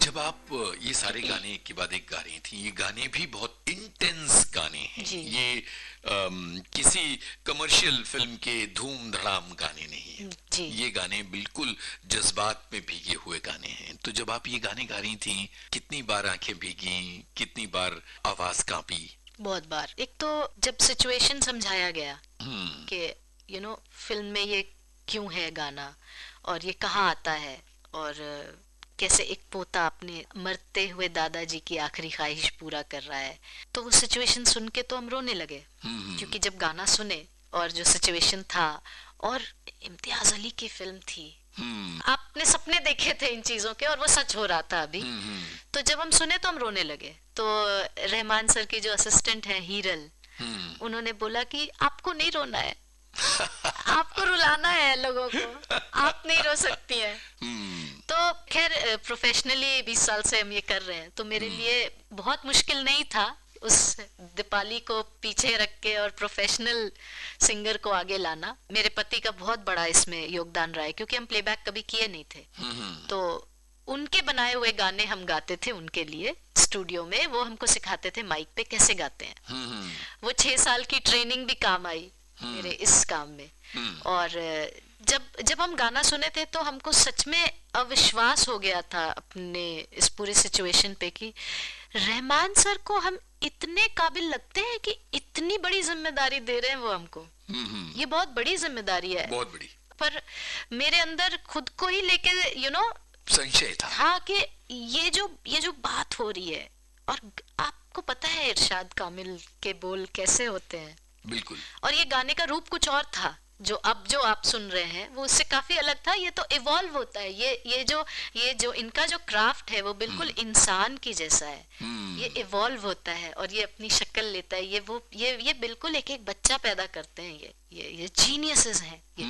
जब आप ये सारे गाने के बाद एक गा रही थी, ये गाने भी बहुत इंटेंस गाने हैं। ये किसी कमर्शियल फिल्म के धूम धड़ाम गाने नहीं हैं। ये गाने बिल्कुल जज्बात में भीगे हुए गाने हैं। तो जब आप ये गाने गा रही थी, कितनी बार आंखें भीगी, कितनी बार आवाज कांपी? बहुत बार। एक तो जब सिचुएशन समझाया गया कि फिल्म में ये क्यों है गाना और ये कहाँ आता है और कैसे एक पोता अपने मरते हुए दादाजी की आखिरी ख्वाहिश पूरा कर रहा है, तो वो सिचुएशन सुन के तो हम रोने लगे। क्योंकि जब गाना सुने और जो सिचुएशन था, और इम्तियाज अली की फिल्म थी, आपने सपने देखे थे इन चीजों के और वो सच हो रहा था अभी। तो जब हम सुने तो हम रोने लगे। तो रहमान सर की जो असिस्टेंट है हीरल, उन्होंने बोला कि आपको नहीं रोना है, आपको रुलाना है लोगों को, आप नहीं रो सकती हैं। तो खैर प्रोफेशनली 20 साल से हम ये कर रहे हैं, तो मेरे लिए बहुत मुश्किल नहीं था उस दीपाली को पीछे रख के और प्रोफेशनल सिंगर को आगे लाना। मेरे पति का बहुत बड़ा इसमें योगदान रहा है, क्योंकि हम प्लेबैक कभी किए नहीं थे। तो उनके बनाए हुए गाने हम गाते थे उनके लिए स्टूडियो में। वो हमको सिखाते थे माइक पे कैसे गाते हैं। वो 6 साल की ट्रेनिंग भी काम आई मेरे इस काम में। और जब हम गाना सुने थे तो हमको सच में अविश्वास हो गया था अपने इस पूरी सिचुएशन पे कि रहमान सर को हम इतने काबिल लगते हैं कि इतनी बड़ी जिम्मेदारी दे रहे हैं वो हमको। ये बहुत बड़ी जिम्मेदारी है, बहुत बड़ी। पर मेरे अंदर खुद को ही लेके संशय था। हाँ, कि ये जो बात हो रही है, और आपको पता है इरशाद कामिल के बोल कैसे होते हैं। बिल्कुल। और ये गाने का रूप कुछ और था, जो आप सुन रहे हैं वो उससे काफी अलग था। ये तो इवॉल्व होता है। ये जो इनका जो क्राफ्ट है वो बिल्कुल इंसान की जैसा है। ये इवॉल्व होता है और ये अपनी शक्ल लेता है। ये बिल्कुल एक एक बच्चा पैदा करते हैं। ये जीनियसेस हैं ये।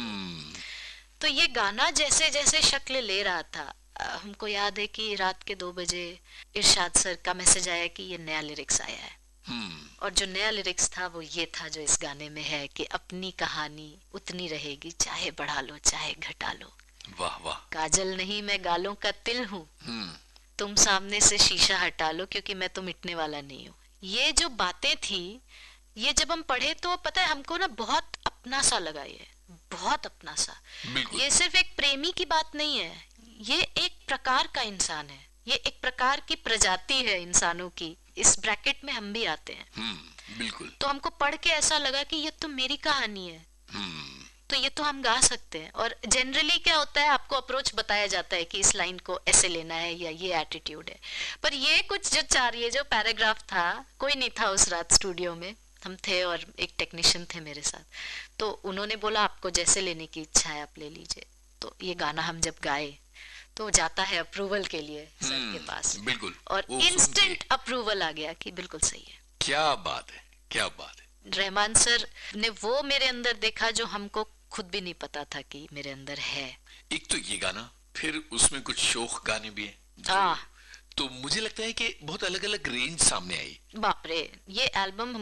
तो ये गाना जैसे जैसे शक्ल ले रहा था, हमको याद है कि रात के 2 बजे इरशाद सर का मैसेज आया कि ये नया लिरिक्स आया है। और जो नया लिरिक्स था वो ये था जो इस गाने में है कि अपनी कहानी उतनी रहेगी, चाहे बढ़ा लो चाहे घटा लो। वाह वाह। काजल नहीं मैं गालों का तिल हूँ, तुम सामने से शीशा हटा लो, क्योंकि मैं तो मिटने वाला नहीं हूँ। ये जो बातें थी, ये जब हम पढ़े तो पता है हमको ना बहुत अपना सा लगा। ये बहुत अपना सा। ये सिर्फ एक प्रेमी की बात नहीं है, ये एक प्रकार का इंसान है। ये एक प्रकार की प्रजाति है इंसानों की। इस ब्रैकेट में हम भी आते हैं। बिल्कुल। तो हमको पढ़ के ऐसा लगा कि ये तो मेरी कहानी है, तो ये तो हम गा सकते हैं। और जनरली क्या होता है, आपको अप्रोच बताया जाता है कि इस लाइन को ऐसे लेना है या ये एटीट्यूड है। पर ये कुछ ये जो पैराग्राफ था, कोई नहीं था उस रात स्टूडियो में, हम थे और एक टेक्नीशियन थे मेरे साथ। तो उन्होंने बोला आपको जैसे लेने की इच्छा है आप ले लीजिए। तो ये गाना हम जब गाए तो जाता है अप्रूवल के लिए सर के पास। बिल्कुल। और इंस्टेंट अप्रूवल आ गया कि बिल्कुल सही है। क्या बात है, क्या बात है। रहमान सर ने वो मेरे अंदर देखा जो हमको खुद भी नहीं पता था कि मेरे अंदर है। एक तो ये गाना, फिर उसमें कुछ शोक गाने भी हैं। तो मुझे लगता है कि बहुत अलग अलग रेंज सामने आई। बाप रे, ये एल्बम